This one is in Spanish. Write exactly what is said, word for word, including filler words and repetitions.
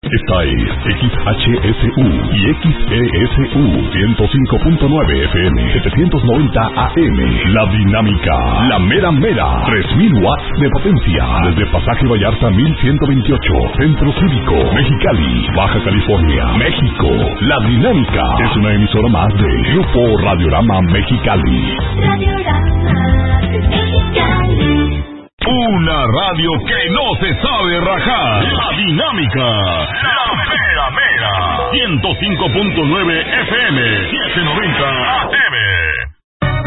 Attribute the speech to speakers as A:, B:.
A: Esta es X H S U y X E S U ciento cinco punto nueve F M, setecientos noventa A M. La Dinámica, la mera mera, tres mil watts de potencia. Desde Pasaje Vallarta mil ciento veintiocho, Centro Cívico, Mexicali, Baja California, México. La Dinámica es una emisora más de Grupo Radiorama Mexicali.
B: Radiorama Mexicali.
C: Una radio que no se sabe rajar. La Dinámica, la mera mera. ciento cinco punto nueve F M, setecientos noventa A M.